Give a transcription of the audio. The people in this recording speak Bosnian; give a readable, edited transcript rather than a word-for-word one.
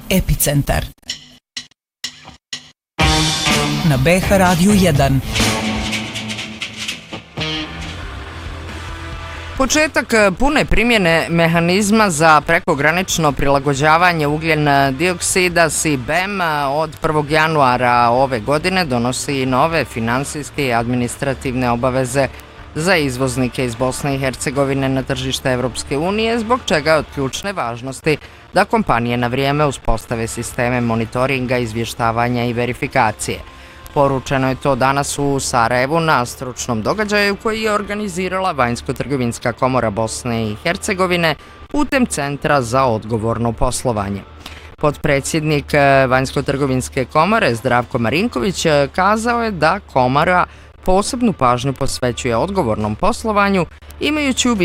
Epicentar na BH Radiju 1. Početak pune primjene mehanizma za prekogranično prilagođavanje ugljen dioksida CBAM od 1. januara ove godine donosi nove finansijske i administrativne obaveze za izvoznike iz Bosne i Hercegovine na tržište Evropske unije, zbog čega je od ključne važnosti da kompanije na vrijeme uspostave sisteme monitoringa, izvještavanja i verifikacije. Poručeno je to danas u Sarajevu na stručnom događaju koji je organizirala Vanjsko-trgovinska komora Bosne i Hercegovine putem Centra za odgovorno poslovanje. Potpredsjednik Vanjsko-trgovinske komore Zdravko Marinković kazao je da komora posebnu pažnju posvećuje odgovornom poslovanju, imajući u vidu